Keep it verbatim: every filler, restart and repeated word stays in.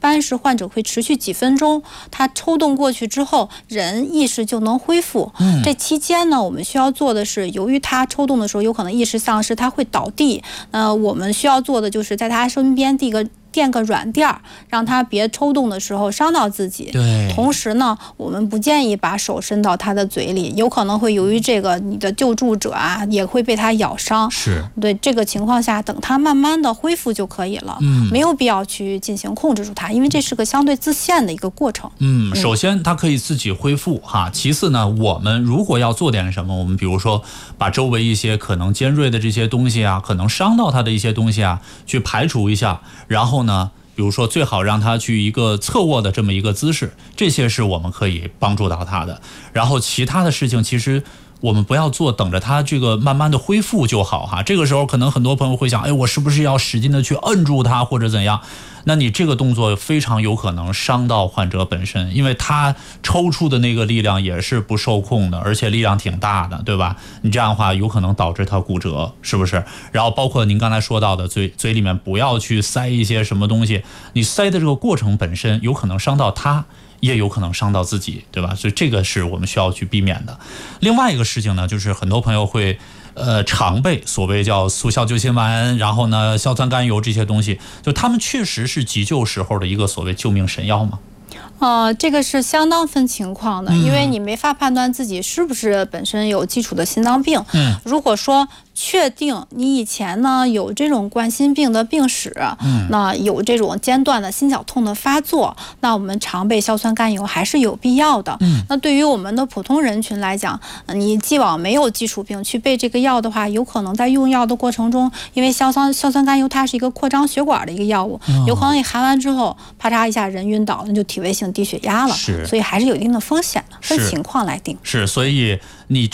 般是患者会持续几分钟，他抽动过去之后，人意识就能恢复。嗯、这期间呢，我们需要做的是，由于他抽动的时候有可能意识丧失，他会倒地。呃，我们需要做的就是在他身边递个。垫个软垫儿，让他别抽动的时候伤到自己。 对。 同时呢，我们不建议把手伸到他的嘴里，有可能会由于这个你的救助者啊也会被他咬伤。 是。 对，这个情况下，等他慢慢的恢复就可以了。嗯。没有必要去进行控制住他，因为这是个相对自限的一个过程。 嗯，首先他可以自己恢复哈。其次呢，我们如果要做点什么，我们比如说把周围一些可能尖锐的这些东西啊，可能伤到他的一些东西啊，去排除一下，然后呢，比如说最好让他去一个侧卧的这么一个姿势，这些是我们可以帮助到他的。然后其他的事情其实我们不要做，等着他这个慢慢的恢复就好哈。这个时候可能很多朋友会想，哎，我是不是要使劲的去摁住他或者怎样？那你这个动作非常有可能伤到患者本身，因为他抽搐的那个力量也是不受控的，而且力量挺大的，对吧？你这样的话有可能导致他骨折，是不是？然后包括您刚才说到的嘴嘴里面不要去塞一些什么东西，你塞的这个过程本身有可能伤到他，也有可能伤到自己，对吧？所以这个是我们需要去避免的。另外一个事情呢，就是很多朋友会呃，常备所谓叫速效救心丸，然后呢，硝酸甘油这些东西，就他们确实是急救时候的一个所谓救命神药吗？ 呃，这个是相当分情况的，因为你没法判断自己是不是本身有基础的心脏病。嗯，如果说确定你以前呢有这种冠心病的病史，嗯，那有这种间断的心绞痛的发作，那我们常备硝酸甘油还是有必要的。嗯，那对于我们的普通人群来讲，你既往没有基础病去备这个药的话，有可能在用药的过程中，因为硝酸硝酸甘油它是一个扩张血管的一个药物，哦、有可能你含完之后，啪嚓一下人晕倒，那就体位性低血压了。 是， 所以还是有一定的风险的，分情况来定。 是，所以你